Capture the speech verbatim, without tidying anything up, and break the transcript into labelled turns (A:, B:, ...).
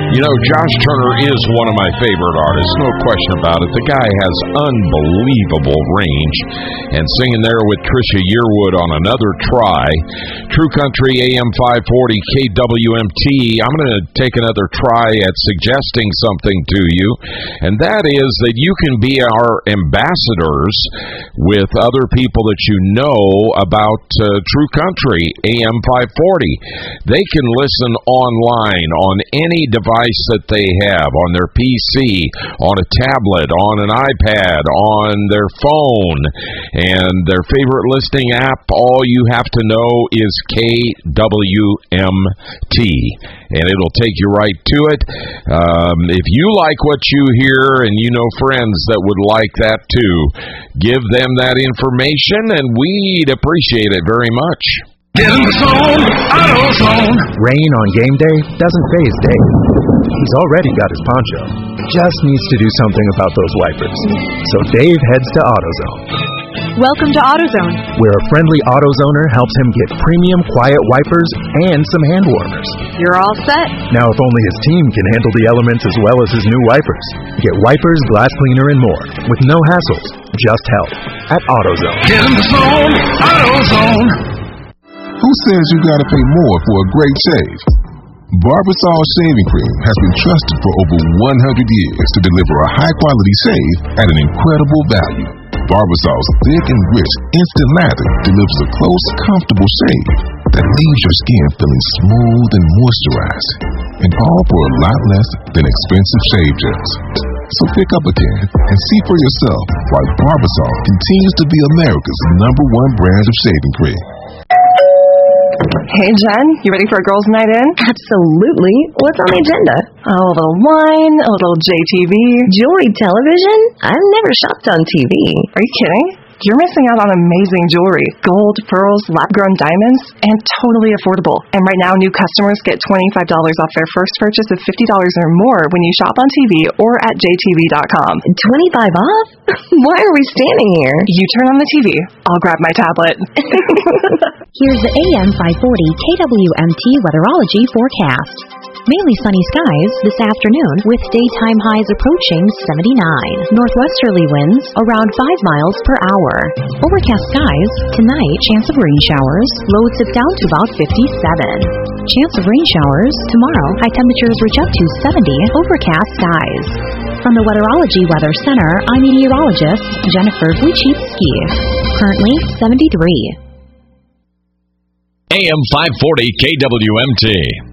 A: You know, Josh Turner is one of my favorite artists, no question about it. The guy has unbelievable range. And singing there with Trisha Yearwood on Another Try, True Country A M five forty K W M T. I'm going to take another try at suggesting something to you, and that is that you can be our ambassadors with other people that you know about uh, True Country A M five forty. They can listen online on any device that they have, on their P C, on a tablet, on an iPad, on their phone, and their favorite listening app. All you have to know is K W M T, and it'll take you right to it. Um, if you like what you hear and you know friends that would like that too, give them that information, and we'd appreciate it very much.
B: Get in the zone, AutoZone.
C: Rain on game day doesn't faze Dave. He's already got his poncho. Just needs to do something about those wipers. So Dave heads to AutoZone.
D: Welcome to AutoZone,
C: where a friendly AutoZoner helps him get premium quiet wipers and some hand warmers.
D: You're all set.
C: Now if only his team can handle the elements as well as his new wipers. Get wipers, glass cleaner, and more with no hassles, just help at AutoZone.
B: Get in the zone, AutoZone.
E: Who says you gotta pay more for a great shave? Barbasol Shaving Cream has been trusted for over one hundred years to deliver a high-quality shave at an incredible value. Barbasol's thick and rich instant lather delivers a close, comfortable shave that leaves your skin feeling smooth and moisturized, and all for a lot less than expensive shave gels. So pick up again and see for yourself why Barbasol continues to be America's number one brand of shaving cream.
F: Hey, Jen, you ready for a girls' night in?
G: Absolutely. What's on the agenda?
F: A little wine, a little J T V.
G: Jewelry television? I've never shopped on T V.
F: Are you kidding? You're missing out on amazing jewelry. Gold, pearls, lab-grown diamonds, and totally affordable. And right now, new customers get twenty-five dollars off their first purchase of fifty dollars or more when you shop on T V or at J T V dot com.
G: twenty-five off? Why are we standing here?
F: You turn on the T V. I'll grab my tablet.
H: Here's the A M five forty K W M T Weatherology forecast. Mainly sunny skies this afternoon with daytime highs approaching seventy-nine. Northwesterly winds around five miles per hour. Overcast skies tonight, chance of rain showers, lows dip down to about fifty-seven. Chance of rain showers tomorrow, high temperatures reach up to seventy, overcast skies. From the Weatherology Weather Center, I'm meteorologist Jennifer Wojcicki. Currently seventy-three.
A: A M five forty K W M T.